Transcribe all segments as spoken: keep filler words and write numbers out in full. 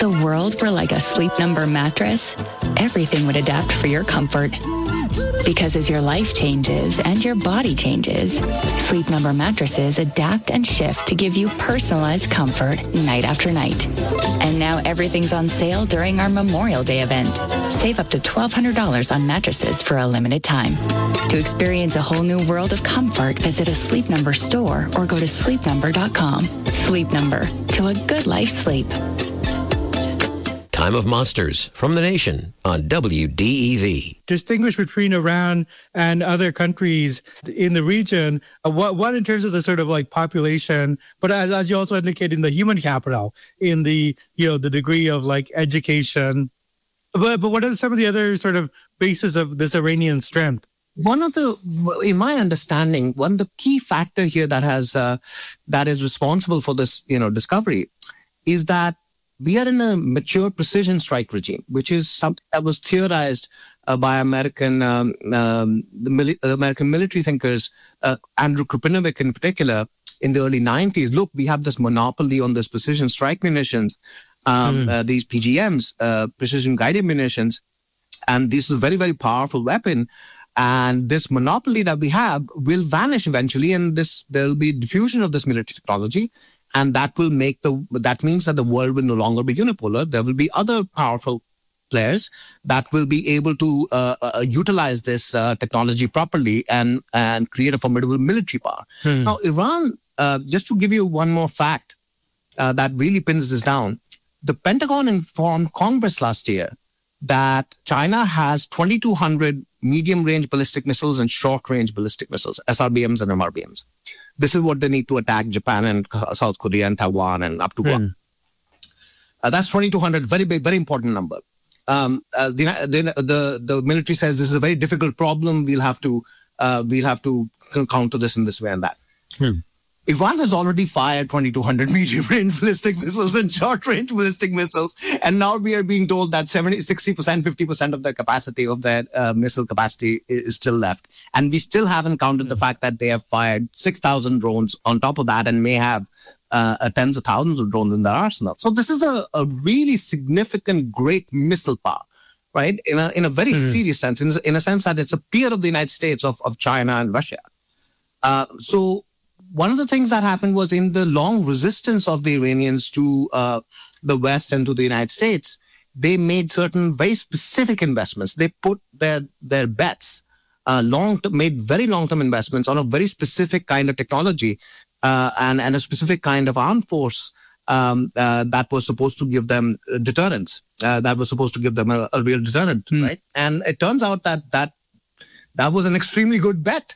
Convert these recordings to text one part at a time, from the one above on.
the world were like a Sleep Number mattress, everything would adapt for your comfort. Because as your life changes and your body changes, Sleep Number mattresses adapt and shift to give you personalized comfort night after night. And now everything's on sale during our Memorial Day event. Save up to twelve hundred dollars on mattresses for a limited time. To experience a whole new world of comfort, visit a Sleep Number store or go to sleep number dot com. Sleep Number, to a good life sleep. Time of Monsters from the Nation on W D E V. Distinguish between Iran and other countries in the region, uh, what, what in terms of the sort of like population, but as, as you also indicated in the human capital, in the, you know, the degree of like education. But, but what are some of the other sort of bases of this Iranian strength? One of the, in my understanding, one of the key factor here that has, uh, that is responsible for this, you know, discovery is that we are in a mature precision strike regime, which is something that was theorized uh, by American um, um, the mili- uh, American military thinkers, uh, Andrew Krupinovic in particular, in the early nineties. Look, we have this monopoly on this precision strike munitions, um, mm. uh, these P G Ms, uh, precision guided munitions, and this is a very, very powerful weapon. And this monopoly that we have will vanish eventually, and this there will be diffusion of this military technology. And that will make the, that means that the world will no longer be unipolar. There will be other powerful players that will be able to uh, uh, utilize this uh, technology properly and, and create a formidable military power. Hmm. Now, Iran, uh, just to give you one more fact uh, that really pins this down, the Pentagon informed Congress last year that China has twenty-two hundred medium-range ballistic missiles and short-range ballistic missiles, S R B Ms and M R B Ms. This is what they need to attack Japan and uh, South Korea and Taiwan and up to Guam. Mm. Uh, that's twenty-two hundred, very big, very important number. Um, uh, the, the the the military says this is a very difficult problem. We'll have to uh, we'll have to counter this in this way and that. Mm. Iran has already fired twenty-two hundred medium-range ballistic missiles and short-range ballistic missiles, and now we are being told that seventy, sixty percent, fifty percent of their capacity, of their uh, missile capacity is still left. And we still haven't counted the fact that they have fired six thousand drones on top of that and may have uh, tens of thousands of drones in their arsenal. So this is a, a really significant, great missile power, right? In a in a very mm-hmm. serious sense, in, in a sense that it's a peer of the United States, of, of China and Russia. Uh, so... One of the things that happened was in the long resistance of the Iranians to uh, the West and to the United States, they made certain very specific investments. They put their their bets, uh, long made very long-term investments on a very specific kind of technology uh, and, and a specific kind of armed force um, uh, that was supposed to give them deterrence, uh, that was supposed to give them a, a real deterrent, hmm. right? And it turns out that that That was an extremely good bet.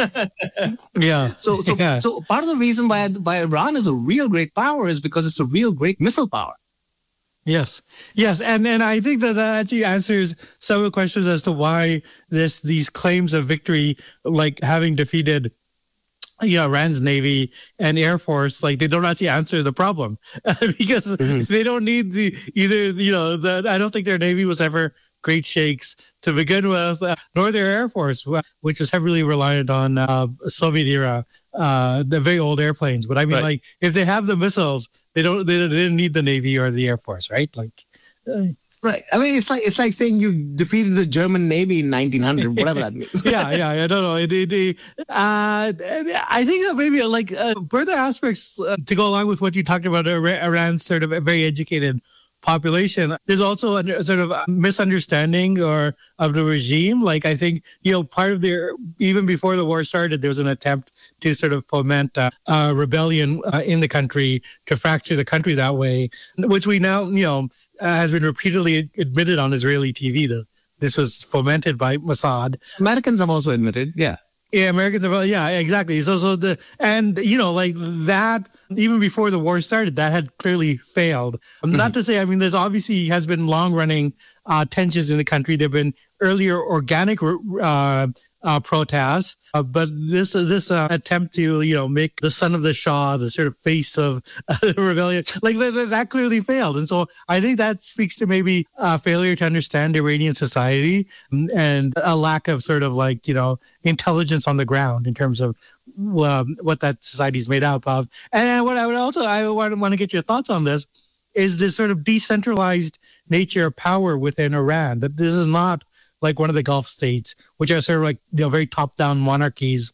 yeah. So, so, yeah. so part of the reason why, why Iran is a real great power is because it's a real great missile power. Yes. Yes. And and I think that that actually answers some of the questions as to why this these claims of victory, like having defeated you know, Iran's Navy and Air Force, like they don't actually answer the problem because mm-hmm. they don't need the either, you know, the, I don't think their Navy was ever great shakes to begin with, uh, nor their Air Force, which was heavily reliant on uh, Soviet era, uh, the very old airplanes. But I mean, right. like if they have the missiles, they don't, they, they didn't need the Navy or the Air Force, right? Like, uh, right. I mean, it's like it's like saying you defeated the German Navy in nineteen hundred, whatever that means. yeah, yeah, I don't know. It, it, it, uh, I think that maybe like uh, further aspects uh, to go along with what you talked about, Iran's sort of a very educated population. There's also a sort of misunderstanding or of the regime. Like I think, you know, part of their, even before the war started, there was an attempt to sort of foment uh, uh, rebellion uh, in the country, to fracture the country that way, which we now, you know, uh, has been repeatedly admitted on Israeli T V that this was fomented by Mossad. Americans have also admitted, yeah. Yeah, Americans have, yeah, exactly. So, so the, and, you know, like that, even before the war started, that had clearly failed. Um, not to say, I mean, there's obviously has been long running uh, tensions in the country. There have been earlier organic uh, uh, protests, uh, but this this uh, attempt to, you know, make the son of the Shah the sort of face of uh, the rebellion, like that, that clearly failed. And so I think that speaks to maybe a failure to understand Iranian society and a lack of sort of like, you know, intelligence on the ground in terms of um, what that society is made up of. And what I would also, I want, want to get your thoughts on this. is this sort of decentralized nature of power within Iran. That this is not like one of the Gulf states, which are sort of like, you know, very top-down monarchies,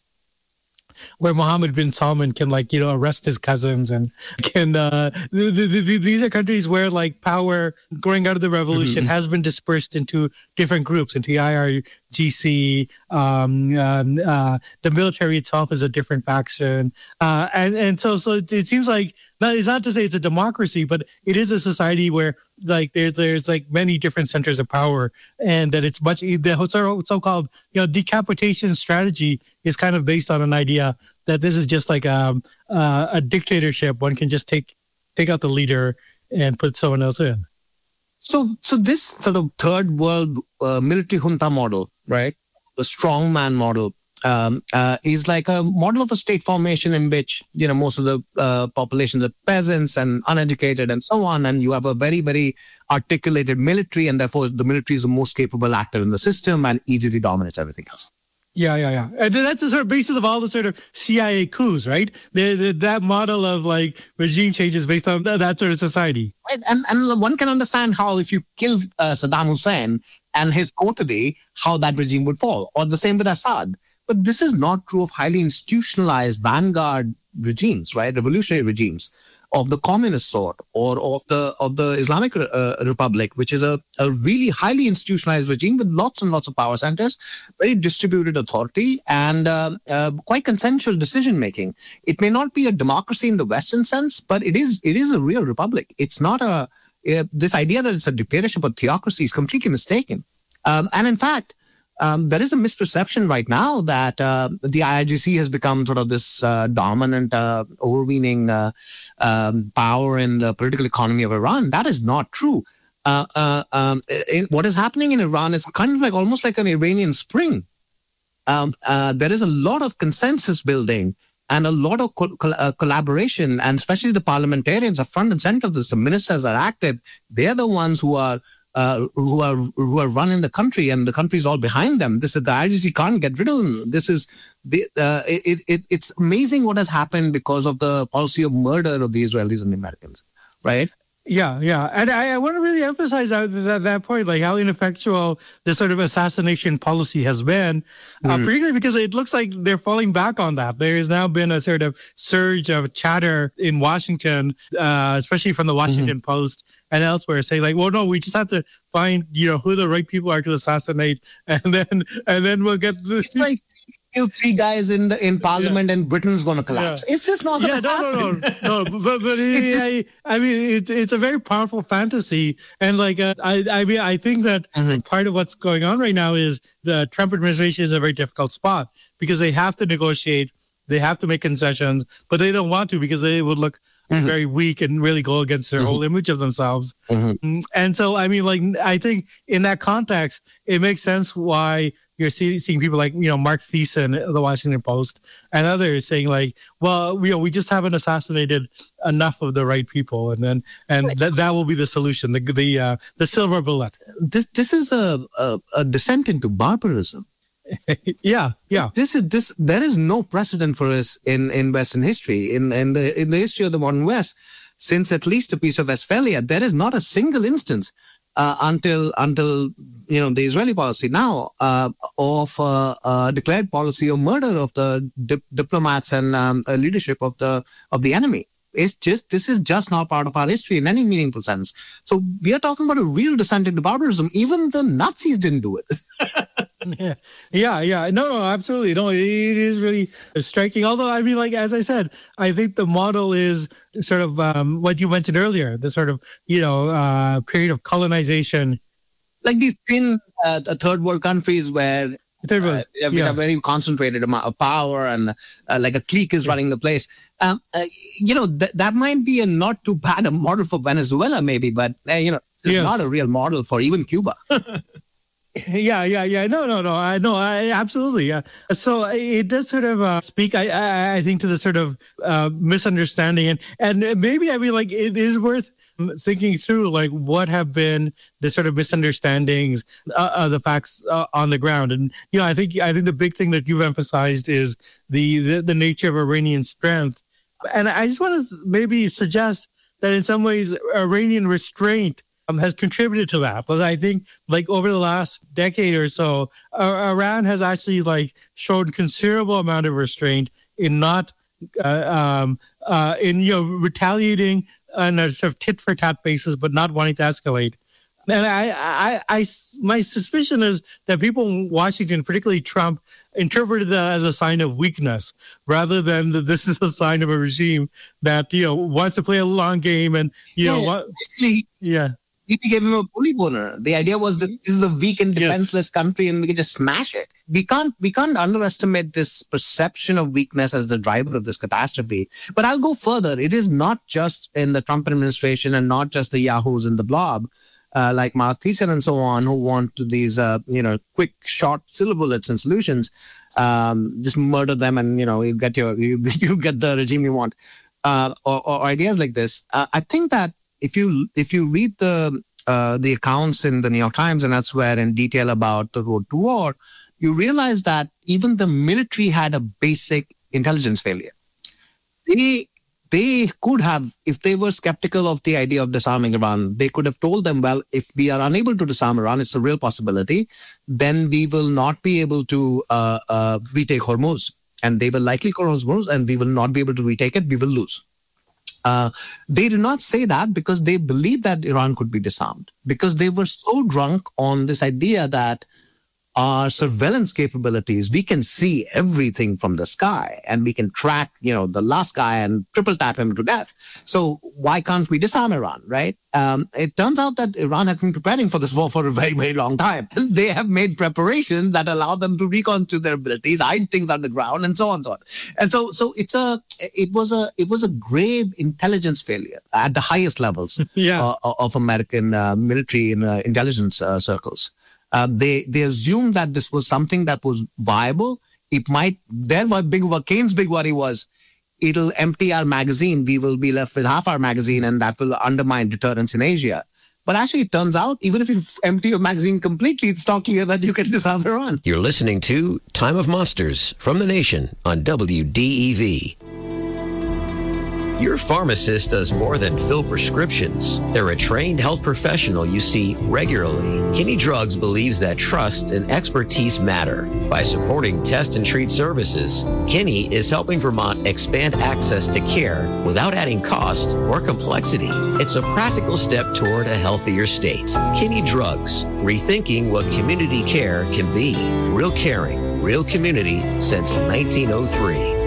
where Mohammed bin Salman can, like, you know, arrest his cousins and can, uh, th- th- th- these are countries where, like, power growing out of the revolution mm-hmm. has been dispersed into different groups, into I R G C, um, um, uh, the military itself is a different faction. Uh, and, and so, so it seems like, not, it's not to say it's a democracy, but it is a society where, like, there's, there's like many different centers of power, and that it's much, the so, so-called, you know, decapitation strategy is kind of based on an idea that this is just like a, uh, a dictatorship. One can just take, take out the leader and put someone else in. So, so this sort of third world uh, military junta model, right? The strongman model um, uh, is like a model of a state formation in which, you know, most of the uh, population are peasants and uneducated and so on. And you have a very, very articulated military, and therefore the military is the most capable actor in the system and easily dominates everything else. Yeah, yeah, yeah. And that's the sort of basis of all the sort of C I A coups, right? The, the, that model of like regime changes based on that, that sort of society. Right. And, and one can understand how if you kill uh, Saddam Hussein and his coterie, how that regime would fall. Or the same with Assad. But this is not true of highly institutionalized vanguard regimes, right? Revolutionary regimes of the communist sort, or of the of the Islamic uh, Republic, which is a, a really highly institutionalized regime with lots and lots of power centers, very distributed authority, and uh, uh, quite consensual decision making. It may not be a democracy in the Western sense, but it is it is a real republic. It's not a uh, this idea that it's a dictatorship or theocracy is completely mistaken. Um, and in fact, Um, there is a misperception right now that uh, the I R G C has become sort of this uh, dominant, uh, overweening uh, um, power in the political economy of Iran. That is not true. Uh, uh, um, it, what is happening in Iran is kind of like almost like an Iranian Spring. Um, uh, there is a lot of consensus building and a lot of co- co- uh, collaboration, and especially the parliamentarians are front and center of this. The ministers are active. They're the ones who are Uh, who are who are running the country, and the country is all behind them. This is the I R G C can't get rid of them. This is the uh, it, it it's amazing what has happened because of the policy of murder of the Israelis and the Americans, right? Yeah, yeah, and I, I want to really emphasize that, that that point, like how ineffectual this sort of assassination policy has been, mm. uh, particularly because it looks like they're falling back on that. There has now been a sort of surge of chatter in Washington, uh, especially from the Washington mm-hmm. Post and elsewhere, saying like, "Well, no, we just have to find, you know, who the right people are to assassinate, and then and then we'll get this." It's like kill three guys in the in Parliament, yeah. and Britain's going to collapse. Yeah. It's just not going to yeah, no, happen. No, no, no, but but it, just, I, I mean, it, it's a very powerful fantasy, and like uh, I, I mean, I think that mm-hmm. part of what's going on right now is the Trump administration is a very difficult spot because they have to negotiate, they have to make concessions, but they don't want to because they would look Mm-hmm. very weak and really go against their mm-hmm. whole image of themselves. Mm-hmm. And so, I mean, like, I think in that context, it makes sense why you're see, seeing people like, you know, Mark Thiessen, the Washington Post, and others saying like, well, you know, we just haven't assassinated enough of the right people. And then, and right. that that will be the solution, the, the, uh, the silver bullet. This, this is a, a, a descent into barbarism. yeah, yeah. This is this. There is no precedent for us in, in Western history, in in the in the history of the modern West, since at least the Peace of Westphalia. There is not a single instance uh, until until you know the Israeli policy now uh, of uh, uh, declared policy of murder of the dip- diplomats and um, uh, leadership of the of the enemy. It's just this is just not part of our history in any meaningful sense. So we are talking about a real descent into barbarism. Even the Nazis didn't do it. Yeah, yeah, yeah. No, no, absolutely. No, it is really striking. Although, I mean, like, as I said, I think the model is sort of um, what you mentioned earlier, the sort of, you know, uh, period of colonization. Like these thin uh, third world countries where, third world, uh, which yeah. are very concentrated amount of power and uh, like a clique is yeah. running the place. Um, uh, you know, th- that might be a not too bad a model for Venezuela, maybe, but, uh, you know, it's yes. not a real model for even Cuba. Yeah, yeah, yeah. No, no, no. I know. I absolutely. Yeah. So it does sort of uh, speak, I, I, I think, to the sort of uh, misunderstanding, and and maybe I mean, like, it is worth thinking through, like, what have been the sort of misunderstandings uh, of the facts uh, on the ground. And you know, I think I think the big thing that you've emphasized is the the, the nature of Iranian strength. And I just want to maybe suggest that in some ways Iranian restraint um, has contributed to that. But I think like over the last decade or so, uh, Iran has actually like shown considerable amount of restraint in not uh, um, uh, in you know retaliating on a sort of tit for tat basis, but not wanting to escalate. And I, I, I, my suspicion is that people in Washington, particularly Trump, interpreted that as a sign of weakness, rather than that this is a sign of a regime that you know wants to play a long game and you yeah, know what. Basically, yeah, he gave him a bully boner. The idea was that this is a weak and defenseless yes. country, and we can just smash it. We can't, we can't underestimate this perception of weakness as the driver of this catastrophe. But I'll go further. It is not just in the Trump administration and not just the yahoos in the blob. Uh, like Mark Thiessen and so on, who want these, uh, you know, quick, short silver bullets and solutions, um, just murder them and, you know, you get your, you, you get the regime you want, uh, or, or ideas like this. Uh, I think that if you, if you read the, uh, the accounts in the New York Times and elsewhere in detail about the road to war, you realize that even the military had a basic intelligence failure. They, They could have, if they were skeptical of the idea of disarming Iran, they could have told them, well, if we are unable to disarm Iran, it's a real possibility, then we will not be able to uh, uh, retake Hormuz. And they will likely cross Hormuz and we will not be able to retake it. We will lose. Uh, they did not say that because they believed that Iran could be disarmed, because they were so drunk on this idea that our surveillance capabilities, we can see everything from the sky and we can track, you know, the last guy and triple tap him to death. So why can't we disarm Iran, right? Um, it turns out that Iran has been preparing for this war for a very, very long time. They have made preparations that allow them to reconstitute their abilities, hide things underground, and so on and so on. And so, so it's a, it was a, it was a grave intelligence failure at the highest levels yeah. uh, of American uh, military and uh, intelligence uh, circles. Uh, they they assumed that this was something that was viable. It might, their big, Keynes' big worry was, it'll empty our magazine. We will be left with half our magazine, and that will undermine deterrence in Asia. But actually, it turns out, even if you empty your magazine completely, it's not clear that you can disarm Iran. You're listening to Time of Monsters from the Nation on W D E V. Your pharmacist does more than fill prescriptions. They're a trained health professional you see regularly. Kinney Drugs believes that trust and expertise matter. By supporting test and treat services, Kinney is helping Vermont expand access to care without adding cost or complexity. It's a practical step toward a healthier state. Kinney Drugs, rethinking what community care can be. Real caring, real community since nineteen oh three.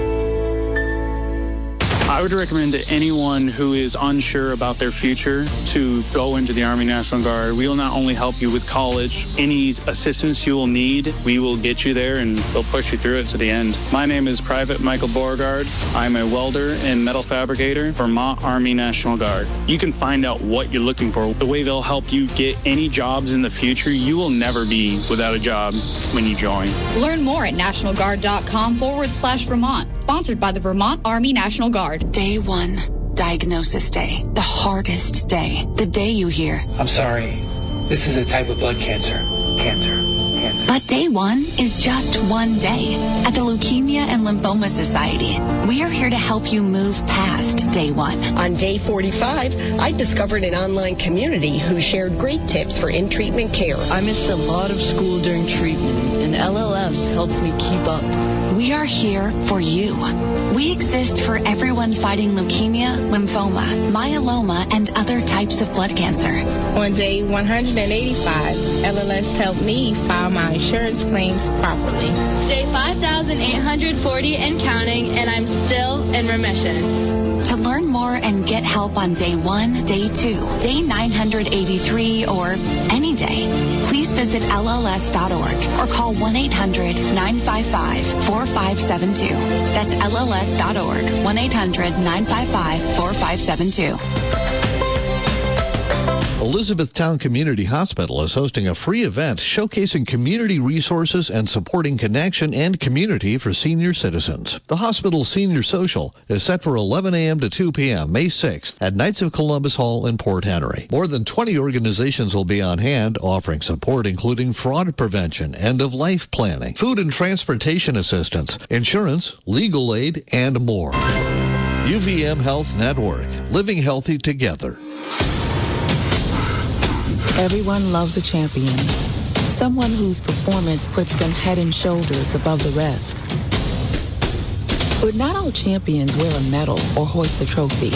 I would recommend to anyone who is unsure about their future to go into the Army National Guard. We will not only help you with college, any assistance you will need, we will get you there and we'll push you through it to the end. My name is Private Michael Beauregard. I'm a welder and metal fabricator, Vermont Army National Guard. You can find out what you're looking for, the way they'll help you get any jobs in the future. You will never be without a job when you join. Learn more at nationalguard.com forward slash Vermont. Sponsored by the Vermont Army National Guard. Day one, diagnosis day. The hardest day. The day you hear, I'm sorry, this is a type of blood cancer. Cancer. Cancer. But day one is just one day. At the Leukemia and Lymphoma Society, we are here to help you move past day one. On day forty-five, I discovered an online community who shared great tips for in-treatment care. I missed a lot of school during treatment, and L L S helped me keep up. We are here for you. We exist for everyone fighting leukemia, lymphoma, myeloma, and other types of blood cancer. On day one hundred eighty-five, L L S helped me file my insurance claims properly. Day five thousand eight hundred forty and counting, and I'm still in remission. To learn more and get help on day one, day two, day nine hundred eighty-three, or any day, please visit L L S dot org or call one eight hundred nine five five four five seven two. That's L L S dot org, one eight hundred nine five five four five seven two. Elizabethtown Community Hospital is hosting a free event showcasing community resources and supporting connection and community for senior citizens. The hospital's senior social is set for eleven a.m. to two p.m. May sixth at Knights of Columbus Hall in Port Henry. More than twenty organizations will be on hand offering support including fraud prevention, end-of-life planning, food and transportation assistance, insurance, legal aid, and more. U V M Health Network, living healthy together. Everyone loves a champion, someone whose performance puts them head and shoulders above the rest. But not all champions wear a medal or hoist a trophy.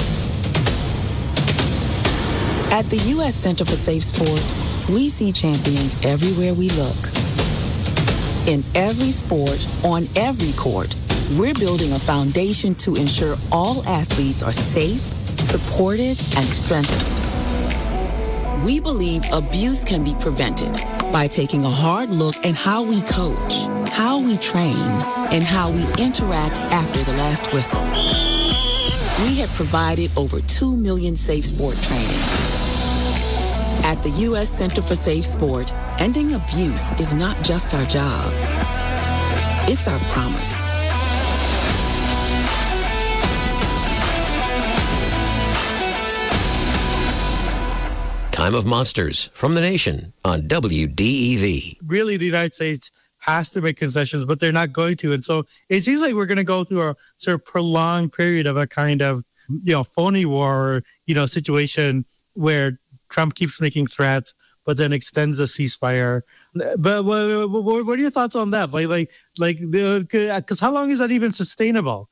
At the U S Center for Safe Sport, we see champions everywhere we look. In every sport, on every court, we're building a foundation to ensure all athletes are safe, supported, and strengthened. We believe abuse can be prevented by taking a hard look at how we coach, how we train, and how we interact after the last whistle. We have provided over two million safe sport trainings. At the U S Center for Safe Sport, ending abuse is not just our job. It's our promise. Time of Monsters from the Nation on W D E V. Really, the United States has to make concessions, but they're not going to. And so it seems like we're going to go through a sort of prolonged period of a kind of, you know, phony war, or, you know, situation where Trump keeps making threats, but then extends the ceasefire. But what, what, what are your thoughts on that? Like, like, like, because how long is that even sustainable?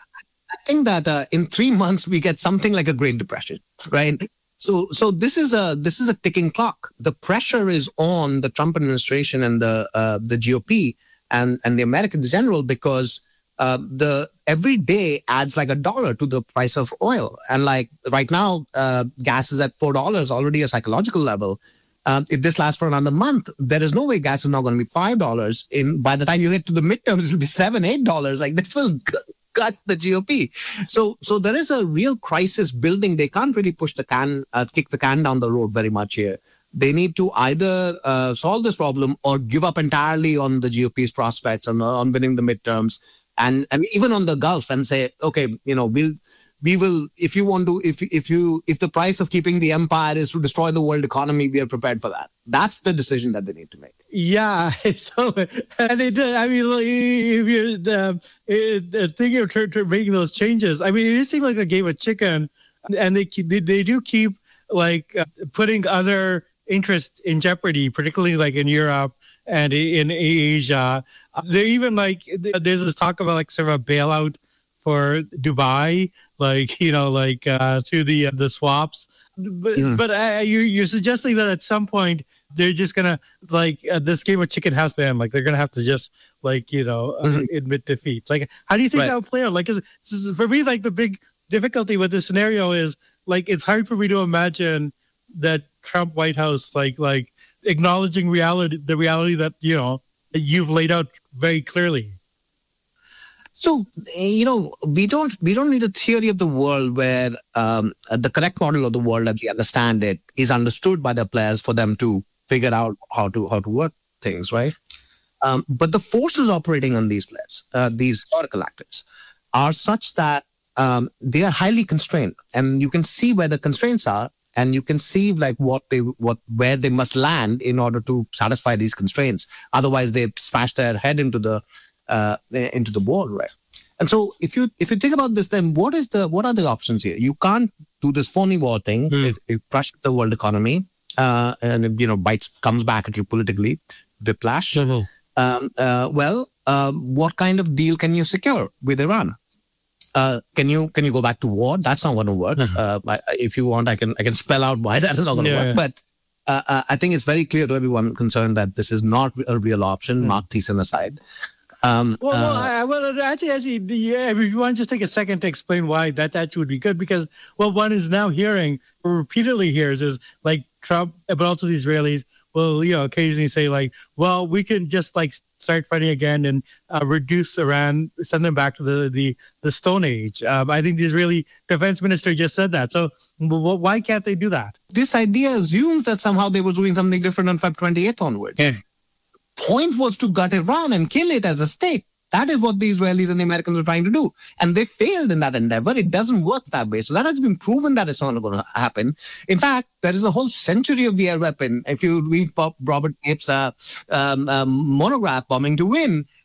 I think that uh, in three months we get something like a Great Depression, right? So, so this is a this is a ticking clock. The pressure is on the Trump administration and the uh, the G O P and and the Americans in general, because uh, the every day adds like a dollar to the price of oil. And like right now, uh, gas is at four dollars, already a psychological level. Um, if this lasts for another month, there is no way gas is not going to be five dollars. In by the time you get to the midterms, it'll be seven, eight dollars. Like this will gut the G O P. So, so there is a real crisis building. They can't really push the can, uh, kick the can down the road very much here. They need to either uh, solve this problem or give up entirely on the G O P's prospects and on winning the midterms, and and even on the Gulf, and say, okay, you know, we'll. We will, if you want to, if if you, if the price of keeping the empire is to destroy the world economy, we are prepared for that. That's the decision that they need to make. Yeah. So, and they did. I mean, if you're uh, thinking of ter- ter- making those changes, I mean, it seems like a game of chicken, and they keep, they, they do keep like uh, putting other interests in jeopardy, particularly like in Europe and in Asia. They're even like, there's this talk about like sort of a bailout for Dubai, like, you know, like uh, through the uh, the swaps. But, mm. but uh, you, you're suggesting that at some point they're just going to, like, uh, this game of chicken has to end. Like, they're going to have to just, like, you know, uh, mm-hmm. admit defeat. Like, how do you think right. that would play out? Like, is, is, for me, like, the big difficulty with this scenario is, like, it's hard for me to imagine that Trump White House, like, like acknowledging reality, the reality that, you know, you've laid out very clearly. So, you know, we don't we don't need a theory of the world where um, the correct model of the world as we understand it is understood by the players for them to figure out how to how to work things, right? Um, but the forces operating on these players, uh, these historical actors, are such that um, they are highly constrained, and you can see where the constraints are, and you can see like what they what where they must land in order to satisfy these constraints. Otherwise, they smash their head into the Uh, into the wall, right? And so, if you if you think about this, then what is the what are the options here? You can't do this phony war thing. Mm. It, it crushes the world economy, uh, and it, you know, bites comes back at you politically. Whiplash. Mm-hmm. Um, uh, well, uh, what kind of deal can you secure with Iran? Uh, can you can you go back to war? That's not going to work. Mm-hmm. Uh, I, if you want, I can I can spell out why that is not going to yeah, work. Yeah. But uh, uh, I think it's very clear to everyone concerned that this is not a real option. Mm. Mark Thiessen aside. Um, well, well, uh, I, well, actually, actually, yeah, if you want to just take a second to explain why that actually would be good, because what one is now hearing, or repeatedly hears, is like Trump, but also the Israelis will, you know, occasionally say like, well, we can just like start fighting again and uh, reduce Iran, send them back to the the, the Stone Age. Um, I think the Israeli defense minister just said that. So well, why can't they do that? This idea assumes that somehow they were doing something different on February twenty-eighth onwards. Yeah. Point was to gut Iran and kill it as a state. That is what the Israelis and the Americans were trying to do. And they failed in that endeavor. It doesn't work that way. So that has been proven that it's not going to happen. In fact, there is a whole century of the air weapon. If you read Robert Cape's uh, um, um, monograph, Bombing to Win,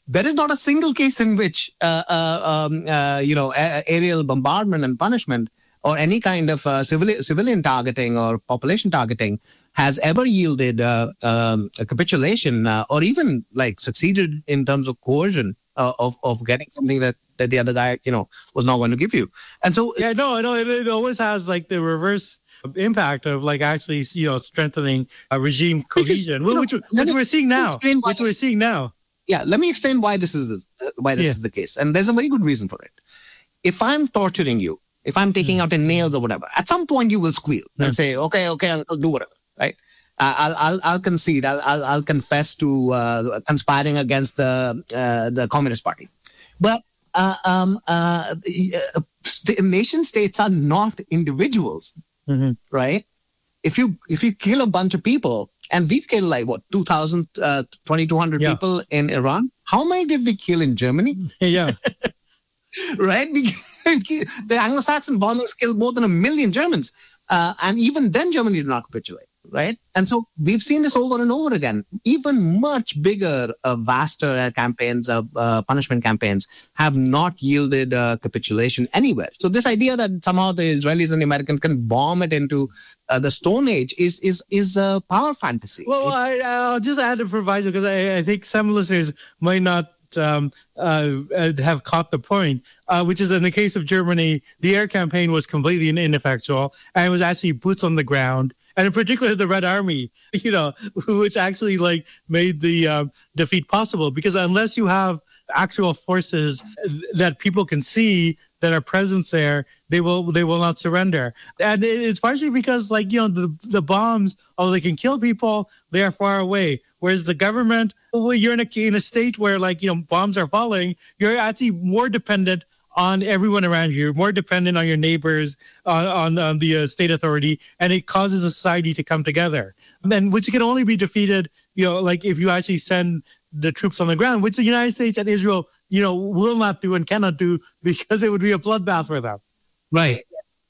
there is not a single case in which, uh, uh, um, uh, you know, a- aerial bombardment and punishment or any kind of uh, civilian, civilian targeting or population targeting has ever yielded uh, um, a capitulation uh, or even like succeeded in terms of coercion uh, of, of getting something that, that the other guy, you know, was not going to give you. And so, yeah, no, no, it, it always has like the reverse impact of like actually, you know, strengthening a regime cohesion, because, which, know, which, which we're seeing now, which we're seeing now. Yeah, let me explain why this is uh, why this yeah. is the case, and there's a very good reason for it. If I'm torturing you, if I'm taking out in nails or whatever, at some point you will squeal yeah. and say, "Okay, okay, I'll, I'll do whatever." Right? Uh, I'll, I'll, I'll concede. I'll, I'll, I'll confess to uh, conspiring against the uh, the Communist Party. But uh, um, uh, nation states are not individuals, mm-hmm. right? If you if you kill a bunch of people. And we've killed like, what, two thousand, uh, twenty-two hundred yeah. people in Iran. How many did we kill in Germany? Yeah. Right? We, the Anglo-Saxon bombings killed more than a million Germans. Uh, and even then, Germany did not capitulate. Right? And so we've seen this over and over again. Even much bigger, uh, vaster campaigns, uh, uh, punishment campaigns have not yielded uh, capitulation anywhere. So this idea that somehow the Israelis and the Americans can bomb it into uh, the Stone Age is is is a power fantasy. Well, it, I, I'll just add a proviso because I, I think some listeners might not Um, uh, have caught the point, uh, which is in the case of Germany, the air campaign was completely ineffectual, and it was actually boots on the ground, and in particular the Red Army, you know, which actually like made the um, defeat possible. Because unless you have actual forces that people can see that are present there, they will they will not surrender. And it's partially because, like, you know, the the bombs, although they can kill people, they are far away. Whereas the government, well, you're in a in a state where, like, you know, bombs are falling, you're actually more dependent on everyone around you, more dependent on your neighbors, on on, on the uh, state authority, and it causes a society to come together. And which can only be defeated, you know, like if you actually send the troops on the ground, which the United States and Israel, you know, will not do and cannot do because it would be a bloodbath for them. Right.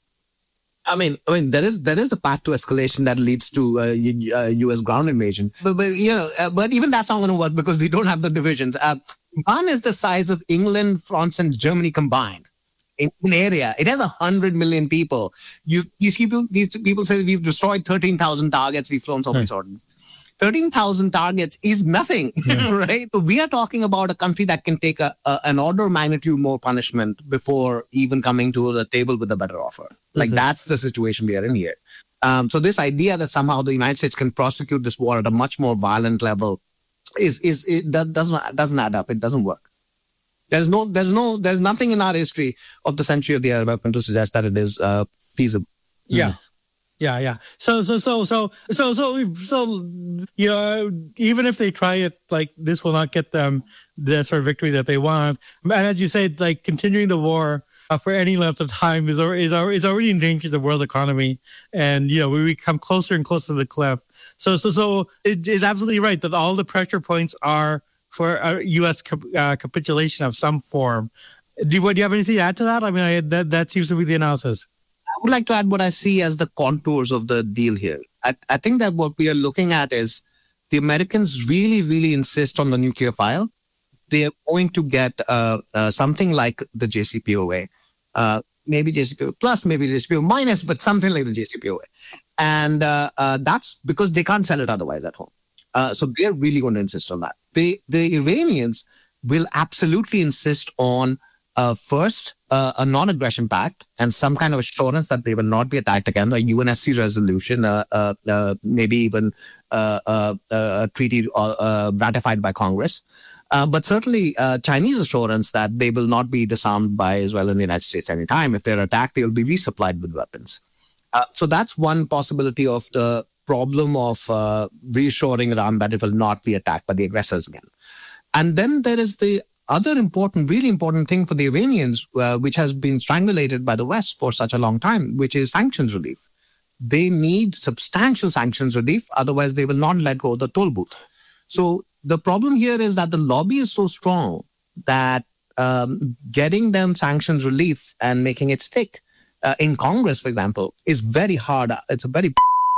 I mean, I mean, there is there is a path to escalation that leads to uh, U S ground invasion, but, but you know, uh, but even that's not going to work because we don't have the divisions. Uh, Iran is the size of England, France, and Germany combined in an area. It has a hundred million people. You these people these people say we've destroyed thirteen thousand targets. We've flown so many sort of. thirteen thousand targets is nothing, yeah. Right? So we are talking about a country that can take a, a, an order of magnitude more punishment before even coming to the table with a better offer. Like, mm-hmm. That's the situation we are in here. Um, so this idea that somehow the United States can prosecute this war at a much more violent level is is it doesn't doesn't add up. It doesn't work. There's no there's no there's nothing in our history of the century of the air weapon to suggest that it is uh, feasible. Yeah. Mm. Yeah, yeah. So, so, so, so, so, so, so, you know, even if they try it, like, this will not get them the sort of victory that they want. And as you said, like, continuing the war uh, for any length of time is is is already endangers the world economy, and you know we become closer and closer to the cliff. So, so, so it is absolutely right that all the pressure points are for a U S uh, capitulation of some form. Do you, do you have anything to add to that? I mean, I, that that seems to be the analysis. I would like to add what I see as the contours of the deal here. I, I think that what we are looking at is the Americans really, really insist on the nuclear file. They are going to get uh, uh, something like the J C P O A, uh, maybe J C P O A plus, maybe J C P O A minus, but something like the J C P O A. And uh, uh, that's because they can't sell it otherwise at home. Uh, so they're really going to insist on that. They, the Iranians will absolutely insist on Uh, first, uh, a non-aggression pact and some kind of assurance that they will not be attacked again, a U N S C resolution, uh, uh, uh, maybe even uh, uh, a treaty uh, uh, ratified by Congress. Uh, but certainly uh, Chinese assurance that they will not be disarmed by Israel and the United States anytime. If they're attacked, they'll be resupplied with weapons. Uh, so that's one possibility of the problem of uh, reassuring Iran that it will not be attacked by the aggressors again. And then there is the other important, really important thing for the Iranians, uh, which has been strangulated by the West for such a long time, which is sanctions relief. They need substantial sanctions relief, otherwise they will not let go of the toll booth. So the problem here is that the lobby is so strong that um, getting them sanctions relief and making it stick uh, in Congress, for example, is very hard. It's a very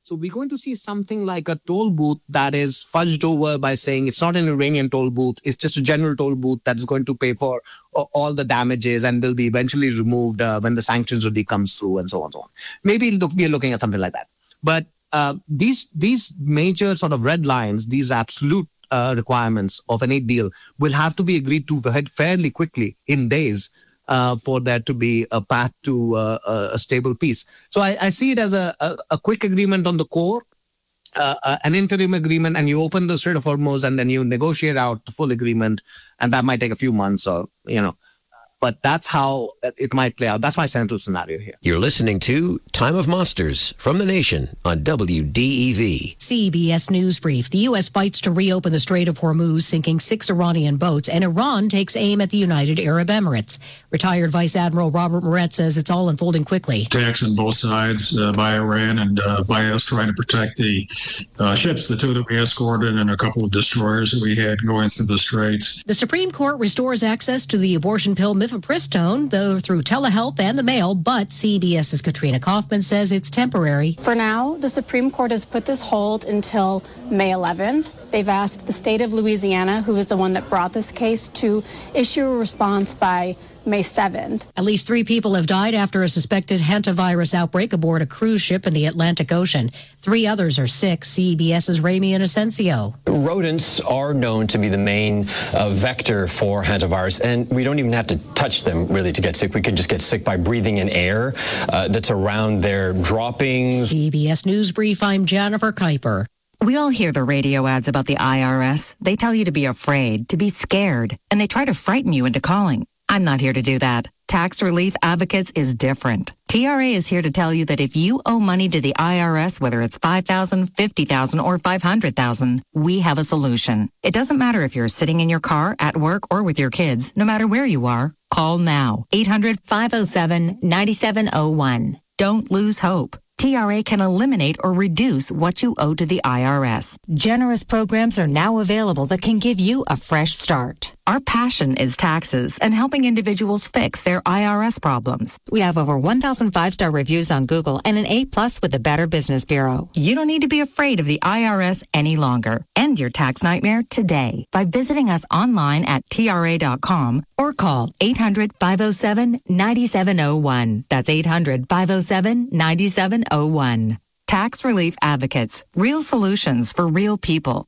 So we're going to see something like a toll booth that is fudged over by saying it's not an Iranian toll booth. It's just a general toll booth that is going to pay for all the damages and will be eventually removed uh, when the sanctions relief comes through and so on and so on. Maybe look, we're looking at something like that. But uh, these these major sort of red lines, these absolute uh, requirements of an aid deal will have to be agreed to fairly quickly in days. Uh, for there to be a path to uh, a stable peace. So I, I see it as a, a, a quick agreement on the core, uh, uh, an interim agreement, and you open the Strait of Hormuz and then you negotiate out the full agreement, and that might take a few months or, you know, but that's how it might play out. That's my central scenario here. You're listening to Time of Monsters from the Nation on W D E V. C B S News Brief. The U S fights to reopen the Strait of Hormuz, sinking six Iranian boats, and Iran takes aim at the United Arab Emirates. Retired Vice Admiral Robert Moret says it's all unfolding quickly. Attacks on both sides uh, by Iran and uh, by us trying to protect the uh, ships, the two that we escorted and a couple of destroyers that we had going through the straits. The Supreme Court restores access to the abortion pill mifepristone, though through telehealth and the mail, but CBS's Katrina Kaufman says it's temporary. For now, the Supreme Court has put this hold until May eleventh. They've asked the state of Louisiana, who is the one that brought this case, to issue a response by May seventh. At least three people have died after a suspected hantavirus outbreak aboard a cruise ship in the Atlantic Ocean. Three others are sick. CBS's Ramy Inocencio. Rodents are known to be the main uh, vector for hantavirus, and we don't even have to touch them really to get sick. We could just get sick by breathing in air uh, that's around their droppings. C B S News Brief, I'm Jennifer Kuiper. We all hear the radio ads about the I R S. They tell you to be afraid, to be scared, and they try to frighten you into calling. I'm not here to do that. Tax Relief Advocates is different. T R A is here to tell you that if you owe money to the I R S, whether it's five thousand dollars, fifty thousand dollars, or five hundred thousand dollars, we have a solution. It doesn't matter if you're sitting in your car, at work, or with your kids. No matter where you are, call now. eight hundred, five oh seven, nine seven oh one. Don't lose hope. T R A can eliminate or reduce what you owe to the I R S. Generous programs are now available that can give you a fresh start. Our passion is taxes and helping individuals fix their I R S problems. We have over one thousand five-star reviews on Google and an A plus with the Better Business Bureau. You don't need to be afraid of the I R S any longer. End your tax nightmare today by visiting us online at T R A dot com or call eight hundred, five oh seven, nine seven oh one. That's eight hundred, five oh seven, nine seven oh one. Tax Relief Advocates. Real solutions for real people.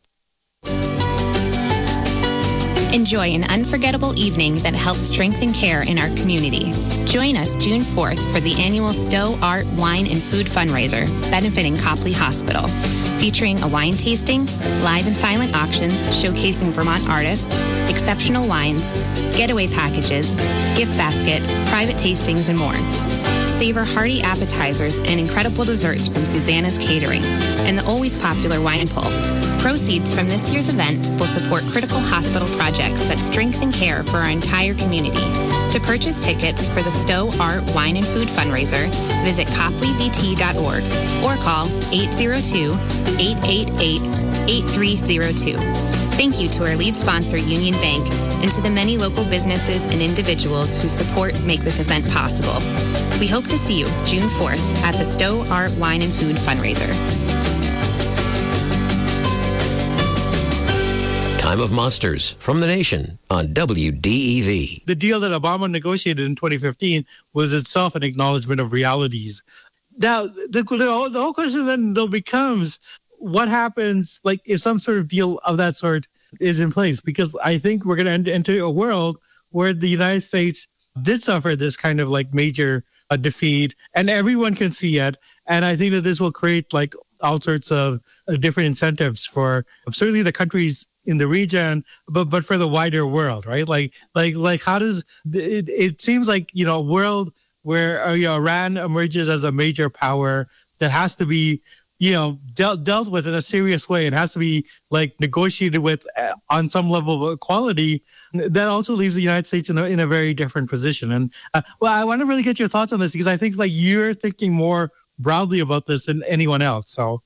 Enjoy an unforgettable evening that helps strengthen care in our community. Join us June fourth for the annual Stowe Art, Wine, and Food fundraiser benefiting Copley Hospital, featuring a wine tasting, live and silent auctions showcasing Vermont artists, exceptional wines, getaway packages, gift baskets, private tastings, and more. Savor hearty appetizers and incredible desserts from Susanna's Catering and the always popular wine pull. Proceeds from this year's event will support critical hospital projects that strengthen care for our entire community. To purchase tickets for the Stowe Art, Wine, and Food fundraiser, visit copley v t dot org or call eight oh two, eight eight eight, eight three oh two. Thank you to our lead sponsor, Union Bank, and to the many local businesses and individuals whose support make this event possible. We hope to see you June fourth at the Stowe Art, Wine, and Food fundraiser. Time of Monsters from the Nation on W D E V. The deal that Obama negotiated in twenty fifteen was itself an acknowledgement of realities. Now, the, the, whole, the whole question then though becomes, what happens like if some sort of deal of that sort is in place? Because I think we're going to enter a world where the United States did suffer this kind of like major uh, defeat, and everyone can see it. And I think that this will create like all sorts of uh, different incentives for certainly the countries in the region, but but for the wider world, right? Like like like how does it? It seems like, you know, a world where uh, you know, Iran emerges as a major power that has to be, you know, dealt dealt with in a serious way. It has to be like negotiated with uh, on some level of equality. That also leaves the United States in a in a very different position. And uh, well, I want to really get your thoughts on this because I think like you're thinking more broadly about this than anyone else. So,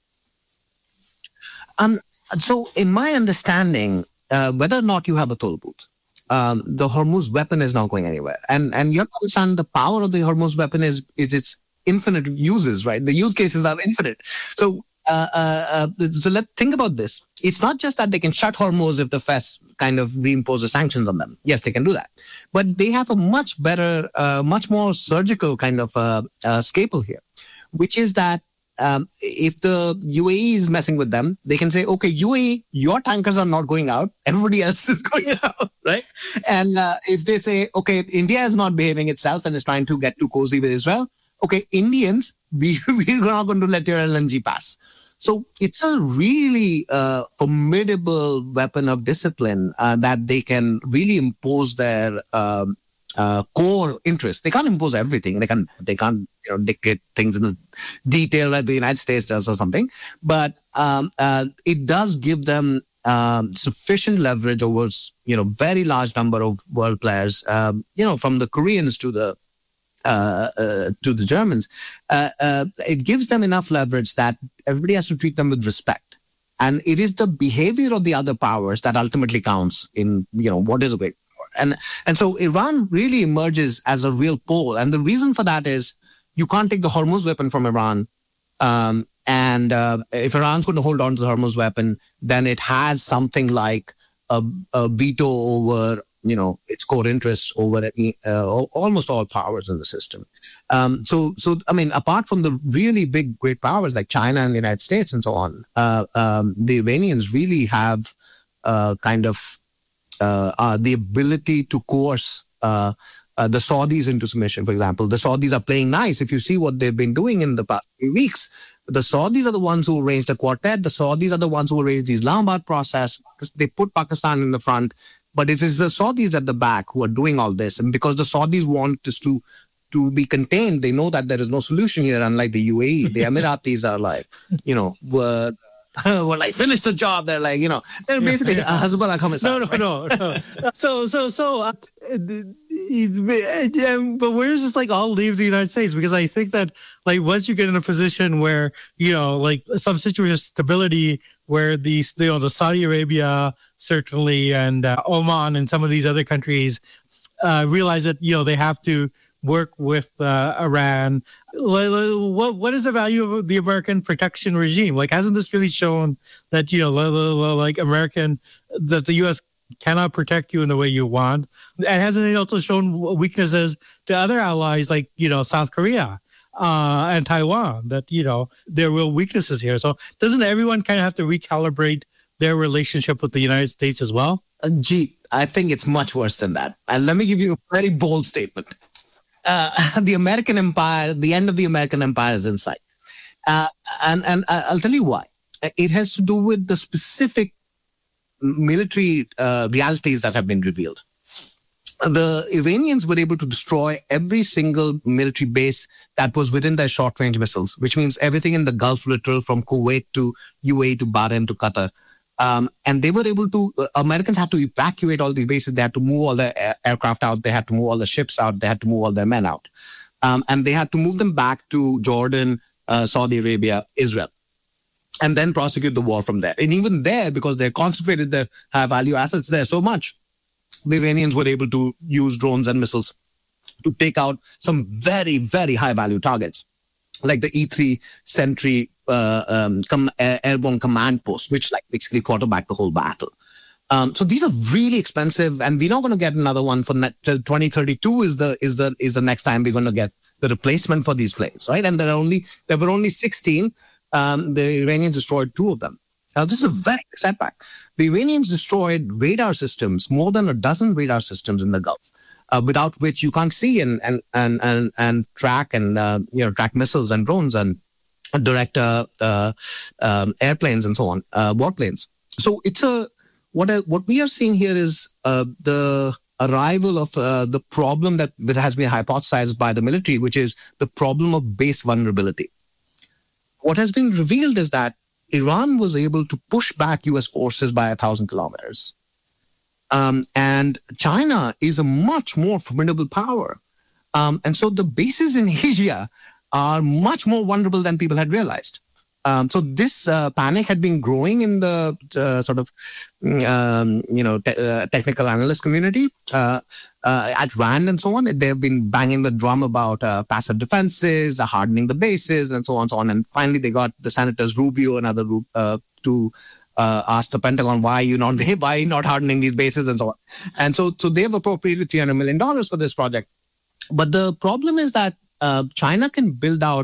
um. So, in my understanding, uh, whether or not you have a toll booth, um, the Hormuz weapon is not going anywhere. And and you have to understand the power of the Hormuz weapon is is its infinite uses, right? The use cases are infinite. So, uh, uh, uh, so let's think about this. It's not just that they can shut Hormuz if the F E S kind of reimposes sanctions on them. Yes, they can do that. But they have a much better, uh, much more surgical kind of uh, uh, scalpel here, which is that Um, if the U A E is messing with them, they can say, okay, U A E, your tankers are not going out. Everybody else is going out, right? And uh, if they say, okay, India is not behaving itself and is trying to get too cozy with Israel, okay, Indians, we, we're not going to let your L N G pass. So it's a really uh, formidable weapon of discipline uh, that they can really impose their um, uh, core interests. They can't impose everything. They can't, they can't, you know, dictate things in the detail like the United States does or something. But um, uh, it does give them um, sufficient leverage over, you know, very large number of world players, um, you know, from the Koreans to the uh, uh, to the Germans. Uh, uh, it gives them enough leverage that everybody has to treat them with respect. And it is the behavior of the other powers that ultimately counts in, you know, what is a great power. And, and so Iran really emerges as a real pole. And the reason for that is, you can't take the Hormuz weapon from Iran. Um, and uh, if Iran's going to hold on to the Hormuz weapon, then it has something like a, a veto over, you know, its core interests over any, uh, almost all powers in the system. Um, so, so I mean, apart from the really big, great powers like China and the United States and so on, uh, um, the Iranians really have uh, kind of uh, uh, the ability to coerce uh, Uh, the Saudis into submission, for example. The Saudis are playing nice. If you see what they've been doing in the past few weeks, the Saudis are the ones who arranged the quartet. The Saudis are the ones who arranged the Islamabad process. They put Pakistan in the front, but it is the Saudis at the back who are doing all this. And because the Saudis want this to to be contained, they know that there is no solution here, unlike the U A E. The Emiratis are like, you know, were well, like, finish the job. They're like, you know, they're basically yeah, yeah. a Hezbollah commissar. No, no, right? no, no. So, so, so, uh, but where does this like all leave the United States? Because I think that like once you get in a position where, you know, like some situation of stability where these, you know, the Saudi Arabia certainly and uh, Oman and some of these other countries uh, realize that, you know, they have to work with uh, Iran. What what is the value of the American protection regime? Like, hasn't this really shown that, you know, like American, that the U S cannot protect you in the way you want? And hasn't it also shown weaknesses to other allies like, you know, South Korea uh, and Taiwan, that, you know, there are real weaknesses here? So doesn't everyone kind of have to recalibrate their relationship with the United States as well? Uh, gee, I think it's much worse than that. And let me give you a very bold statement. Uh, the American empire, the end of the American empire is in sight. Uh, and, and I'll tell you why. It has to do with the specific military uh, realities that have been revealed. The Iranians were able to destroy every single military base that was within their short-range missiles, which means everything in the Gulf littoral from Kuwait to U A E to Bahrain to Qatar. Um, and they were able to, uh, Americans had to evacuate all these bases. They had to move all their air- aircraft out. They had to move all the ships out. They had to move all their men out. Um, and they had to move them back to Jordan, uh, Saudi Arabia, Israel, and then prosecute the war from there. And even there, because they concentrated their high-value assets there so much, the Iranians were able to use drones and missiles to take out some very, very high-value targets, like the E three Sentry uh, um, com- airborne command post, which like basically quarterbacked the whole battle. Um, so these are really expensive, and we're not going to get another one for net- twenty thirty-two. Is the is the is the next time we're going to get the replacement for these planes, right? And there are only there were only sixteen. Um, the Iranians destroyed two of them. Now this is a very big setback. The Iranians destroyed radar systems, more than a dozen radar systems in the Gulf, uh, without which you can't see and and and and, and track and uh, you know track missiles and drones and direct uh, uh, um, airplanes and so on, uh, warplanes. So it's a what a, what we are seeing here is uh, the arrival of uh, the problem that, that has been hypothesized by the military, which is the problem of base vulnerability. What has been revealed is that Iran was able to push back U S forces by a thousand kilometers. Um, and China is a much more formidable power. Um, and so the bases in Asia are much more vulnerable than people had realized. Um, so this uh, panic had been growing in the uh, sort of, um, you know, te- uh, technical analyst community uh, uh, at RAND and so on. They've been banging the drum about uh, passive defenses, uh, hardening the bases, and so on and so on. And finally, they got the senators Rubio and other uh, to uh, ask the Pentagon, why you not why are you not hardening these bases and so on. And so, so they've appropriated three hundred million dollars for this project. But the problem is that uh, China can build out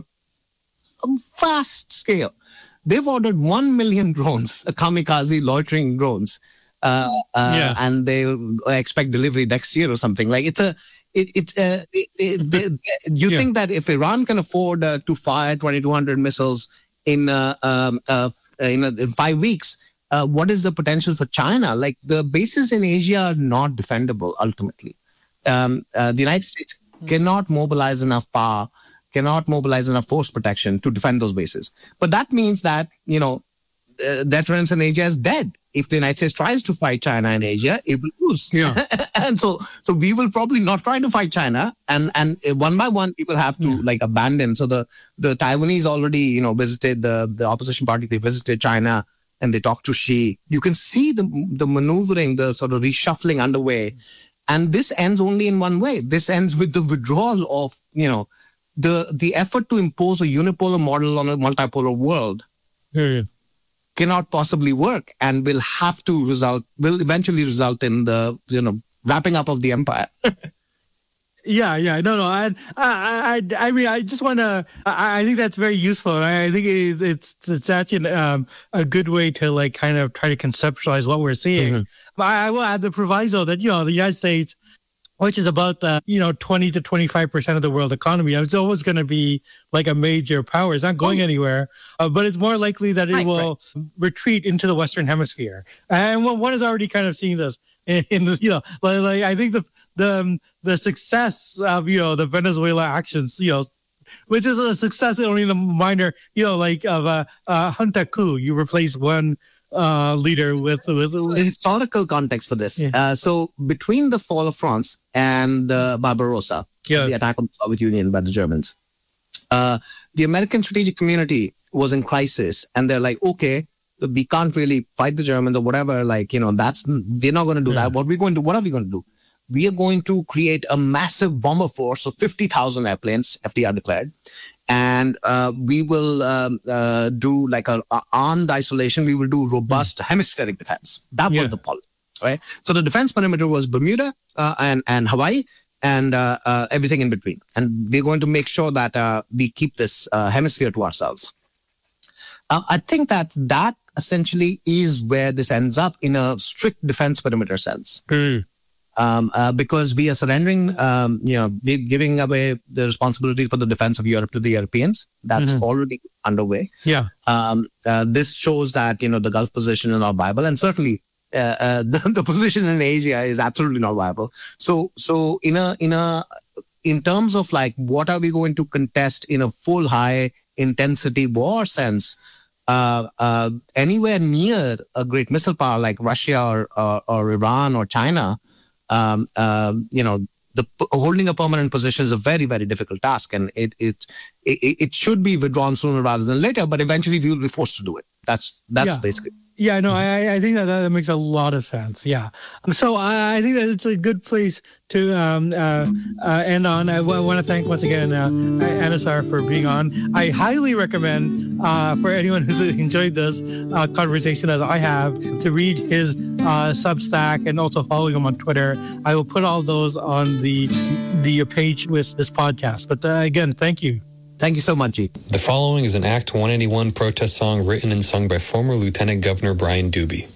vast scale. They've ordered one million drones, kamikaze loitering drones, uh, uh, yeah. and they expect delivery next year or something. Like it's a, it, it's a, it, it, they, you yeah. think that if Iran can afford uh, to fire twenty-two hundred missiles in uh, um, uh, in, uh, in five weeks, uh, what is the potential for China? Like the bases in Asia are not defendable ultimately. Um, uh, the United States mm-hmm. cannot mobilize enough power. cannot mobilize enough force protection to defend those bases. But that means that, you know, uh, deterrence in Asia is dead. If the United States tries to fight China in Asia, it will lose. Yeah. and so so we will probably not try to fight China. And and one by one, people have to, yeah. like, abandon. So the, the Taiwanese already, you know, visited the, the opposition party. They visited China and they talked to Xi. You can see the, the maneuvering, the sort of reshuffling underway. And this ends only in one way. This ends with the withdrawal of, you know, the the effort to impose a unipolar model on a multipolar world yeah. cannot possibly work and will have to result, will eventually result in the, you know, wrapping up of the empire. Yeah, yeah, no, no. I, I, I, I mean, I just want to. I, I think that's very useful. I think it's it's it's actually um, a good way to like kind of try to conceptualize what we're seeing. Mm-hmm. But I will add the proviso that, you know, the United States, which is about the, you know, twenty to twenty-five percent of the world economy, it's always going to be like a major power. It's not going oh. anywhere, uh, but it's more likely that it right, will right. retreat into the Western Hemisphere. And one is already kind of seeing this in, in the, you know, like, like I think the the the success of, you know, the Venezuela actions, you know, which is a success only in the minor, you know, like of a, a junta coup. You replace one Uh, leader with, with, with historical context for this. Yeah. Uh, so between the fall of France and uh, Barbarossa, yeah. the attack on the Soviet Union by the Germans, uh, the American strategic community was in crisis, and they're like, okay, we can't really fight the Germans or whatever. Like, you know, that's we're not going to do yeah. that. What are we going to? What are we going to do? We are going to create a massive bomber force of fifty thousand airplanes. F D R declared. And uh, we will um, uh, do like a, a armed isolation. We will do robust mm. hemispheric defense. That yeah. was the policy, right? So the defense perimeter was Bermuda uh, and and Hawaii and uh, uh, everything in between. And we're going to make sure that uh, we keep this uh, hemisphere to ourselves. Uh, I think that that essentially is where this ends up in a strict defense perimeter sense. Mm. Um, uh, because we are surrendering, um, you know, we're giving away the responsibility for the defense of Europe to the Europeans. That's mm-hmm. already underway. Yeah. Um, uh, this shows that, you know, the Gulf position is not viable, and certainly uh, uh, the, the position in Asia is absolutely not viable. So, so in a in a in terms of like what are we going to contest in a full high intensity war sense? Uh, uh, anywhere near a great missile power like Russia or or, or Iran or China. Um, uh, you know, the holding a permanent position is a very, very difficult task, and it it it, it should be withdrawn sooner rather than later. But eventually, we will be forced to do it. That's that's yeah. basically. Yeah, no, I I think that that makes a lot of sense. Yeah, so I, I think that it's a good place to um, uh, uh, end on. I, w- I want to thank once again uh, Anusar for being on. I highly recommend uh, for anyone who's enjoyed this uh, conversation as I have to read his uh, Substack and also following him on Twitter. I will put all those on the the page with this podcast. But uh, again, thank you. Thank you so much, G. The following is an Act one eighty-one protest song written and sung by former Lieutenant Governor Brian Doobie.